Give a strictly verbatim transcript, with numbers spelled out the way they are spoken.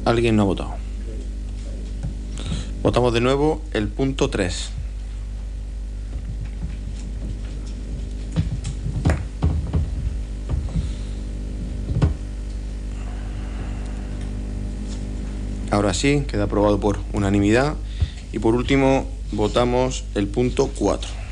Alguien no ha votado. Votamos de nuevo el punto tres. Ahora sí, queda aprobado por unanimidad. Y por último, votamos el punto cuatro.